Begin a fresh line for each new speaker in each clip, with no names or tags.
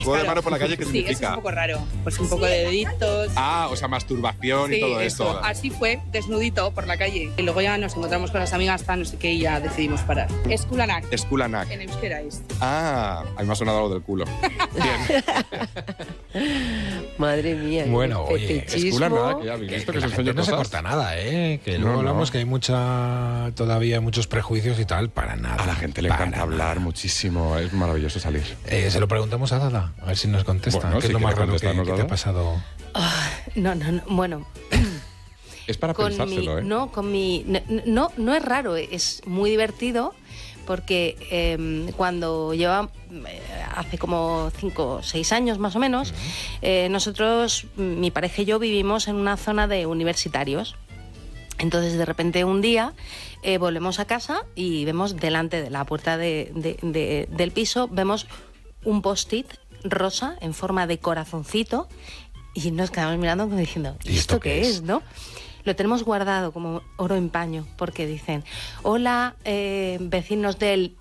Juego de mano por la calle, ¿qué
Sí,
significa?
eso es un poco raro. Pues un poco de deditos.
Ah, o sea, masturbación y todo
eso.
esto.
Así fue, desnudito por la calle. Y luego ya nos encontramos con las amigas, no sé qué, y ya decidimos parar. Eskulanak.
Eskulanak.
En euskera es.
Ah, a mí me ha sonado algo del culo. Bien.
Madre mía.
Bueno,
qué
oye,
fetichismo.
Eskulanak, ya habéis
Que
visto que
la
se
gente
enseña
no se
cosas.
corta nada, que
No,
luego
no.
hablamos que hay todavía muchos prejuicios y tal, para nada.
A la gente le
para
encanta
nada.
hablar muchísimo, es maravilloso salir.
Se lo preguntamos a Dada, a ver si nos contesta.
Bueno,
¿Qué
si
es lo más
quiere
raro que
contestarnos,
te ha
Dada.
pasado?
No, bueno,
Es para pensárselo, ¿eh?
no es raro, es muy divertido porque cuando lleva hace como 5 o 6 años más o menos, nosotros, mi pareja y yo, vivimos en una zona de universitarios. Entonces, de repente, un día volvemos a casa y vemos delante de la puerta del piso, vemos un post-it rosa en forma de corazoncito y nos quedamos mirando como diciendo, ¿y esto qué es, no? Lo tenemos guardado como oro en paño porque dicen, hola, vecinos del...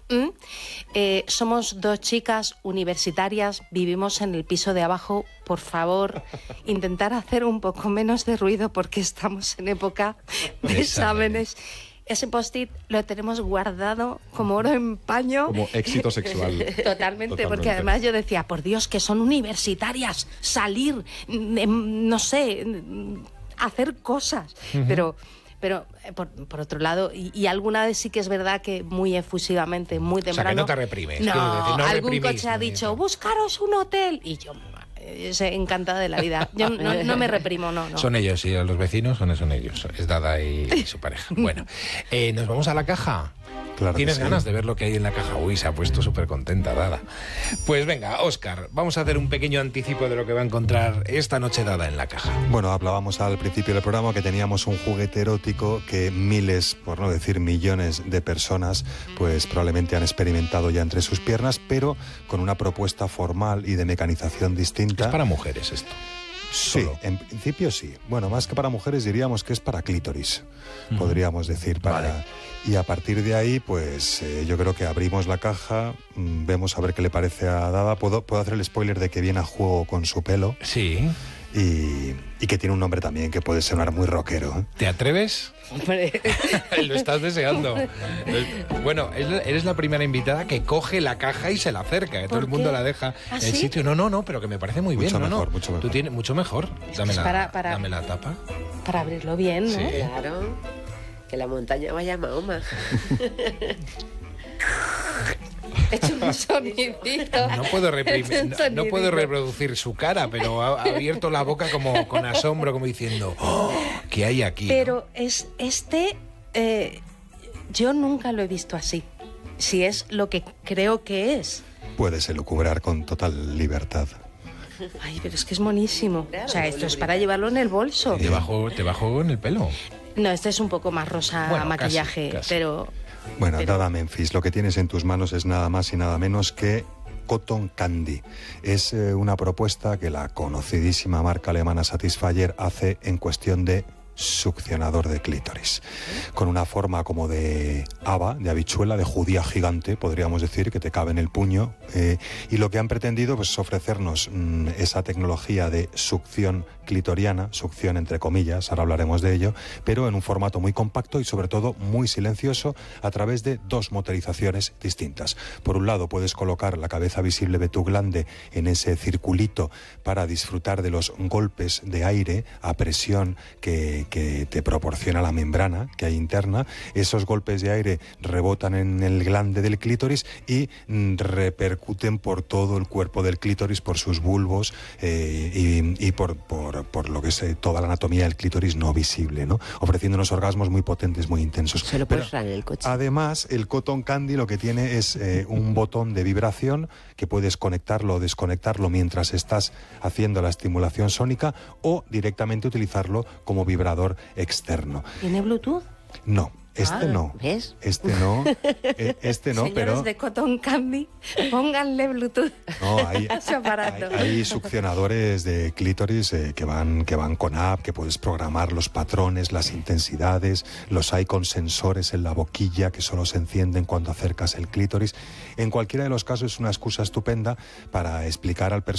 somos 2 chicas universitarias, vivimos en el piso de abajo, por favor, intentar hacer un poco menos de ruido porque estamos en época de exámenes. Ese post-it lo tenemos guardado como oro en paño.
Como éxito sexual.
Totalmente, porque además yo decía, por Dios, que son universitarias, salir, no sé, hacer cosas. Pero por otro lado, y alguna vez sí que es verdad que muy efusivamente, muy temprano...
O sea, que no te reprimes.
No,
quiero decir, no
algún
reprimís,
coche ha
ni
dicho,
tal.
buscaros un hotel. Y yo, encantada de la vida. Yo no me reprimo, no.
Son ellos, y los vecinos son ellos. Es Dada y su pareja. Bueno, ¿nos vamos a la caja?
Claro que
¿Tienes
sí.
ganas de ver lo que hay en la caja? Uy, se ha puesto súper contenta, Dada. Pues venga, Óscar, vamos a hacer un pequeño anticipo de lo que va a encontrar esta noche Dada en la caja.
Bueno, hablábamos al principio del programa que teníamos un juguete erótico que miles, por no decir millones de personas, pues probablemente han experimentado ya entre sus piernas, pero con una propuesta formal y de mecanización distinta.
Es para mujeres esto.
Sí,
Solo.
en principio sí. Bueno, más que para mujeres diríamos que es para clítoris, podríamos decir. Para...
Vale.
Y a partir de ahí, pues yo creo que abrimos la caja, vemos a ver qué le parece a Dada. Puedo hacer el spoiler de que viene a juego con su pelo
Sí.
y que tiene un nombre también que puede sonar muy rockero, ¿eh?
¿Te atreves?
Hombre.
Lo estás deseando. Bueno, eres la primera invitada que coge la caja y se la acerca. Todo el
¿Por
mundo
qué?
la deja
¿Ah,
en el
sí?
sitio. No, pero que me parece muy
Mucho
bien.
mejor,
¿no?
mucho mejor.
Tú tienes mucho mejor. Dame
para-
la tapa.
Para abrirlo bien, ¿no?
Sí.
Claro, que la montaña vaya a Mahoma.
He hecho un sonidito.
No puedo
He hecho
reprimir,
un
no
sonidito.
puedo reproducir su cara, pero ha abierto la boca como con asombro, como diciendo, "Oh, ¿qué hay aquí?"
Pero yo nunca lo he visto así. Si es lo que creo que es.
Puedes elucubrar con total libertad.
Ay, pero es que es monísimo.
Claro,
O sea, esto es
lubricante.
para llevarlo en el bolso.
Te bajo en el pelo.
No, este es un poco más rosa
Bueno,
maquillaje,
casi.
pero...
Bueno,
Pero-
Dada Memphis, lo que tienes en tus manos es nada más y nada menos que Cotton Candy. Es una propuesta que la conocidísima marca alemana Satisfyer hace en cuestión de succionador de clítoris, con una forma como de haba, de habichuela, de judía gigante, podríamos decir, que te cabe en el puño, y lo que han pretendido pues, es ofrecernos esa tecnología de succión clitoriana, succión entre comillas, ahora hablaremos de ello, pero en un formato muy compacto y sobre todo muy silencioso a través de 2 motorizaciones distintas. Por un lado puedes colocar la cabeza visible de tu glande en ese circulito para disfrutar de los golpes de aire a presión que te proporciona la membrana que hay interna. Esos golpes de aire rebotan en el glande del clítoris y repercuten por todo el cuerpo del clítoris, por sus bulbos y por lo que es toda la anatomía del clítoris no visible, ¿no? Ofreciendo unos orgasmos muy potentes, muy intensos.
Se lo
Pero,
puedes traer en el coche.
además, el Cotton Candy lo que tiene es un botón de vibración que puedes conectarlo o desconectarlo mientras estás haciendo la estimulación sónica o directamente utilizarlo como vibrador externo.
¿Tiene Bluetooth?
No. Este no.
¿Ves?
Este no. Este no,
Señores
pero...
de Cotton Candy, pónganle Bluetooth
No,
a su aparato.
hay succionadores de clítoris que van con app, que puedes programar los patrones, las intensidades. Los hay con sensores en la boquilla que solo se encienden cuando acercas el clítoris. En cualquiera de los casos es una excusa estupenda para explicar al personal